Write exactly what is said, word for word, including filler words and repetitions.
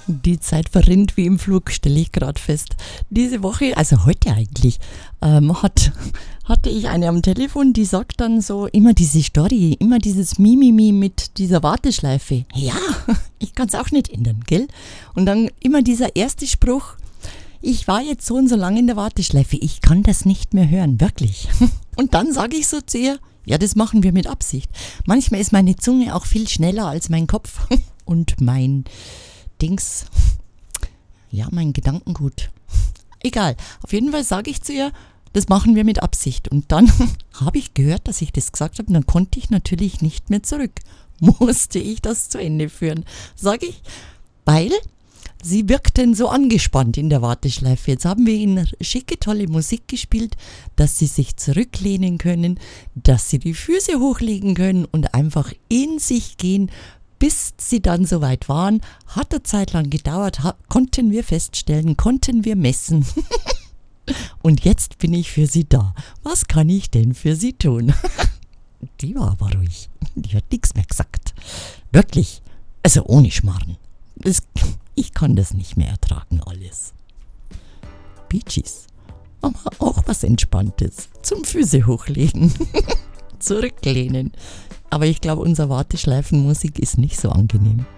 Die Zeit verrinnt wie im Flug, stelle ich gerade fest. Diese Woche, also heute eigentlich, ähm, hat, hatte ich eine am Telefon, die sagt dann so immer diese Story, immer dieses Mimimi mit dieser Warteschleife. Ja, ich kann es auch nicht ändern, gell? Und dann immer dieser erste Spruch, ich war jetzt so und so lange in der Warteschleife, ich kann das nicht mehr hören, wirklich. Und dann sage ich so zu ihr, ja, das machen wir mit Absicht. Manchmal ist meine Zunge auch viel schneller als mein Kopf und mein Dings, ja, mein Gedankengut. Egal, auf jeden Fall sage ich zu ihr, das machen wir mit Absicht. Und dann habe ich gehört, dass ich das gesagt habe und dann konnte ich natürlich nicht mehr zurück. Musste ich das zu Ende führen, sage ich, weil sie wirkten so angespannt in der Warteschleife. Jetzt haben wir ihnen schicke, tolle Musik gespielt, dass sie sich zurücklehnen können, dass sie die Füße hochlegen können und einfach in sich gehen. Bis sie dann soweit waren, hat eine Zeit lang gedauert, ha- konnten wir feststellen, konnten wir messen. Und jetzt bin ich für sie da. Was kann ich denn für sie tun? Die war aber ruhig. Die hat nichts mehr gesagt. Wirklich. Also ohne Schmarrn. Das, ich kann das nicht mehr ertragen, alles. Bee Gees. Aber auch was Entspanntes. Zum Füße hochlegen. Zurücklehnen. Aber ich glaube, unsere Warteschleifenmusik ist nicht so angenehm.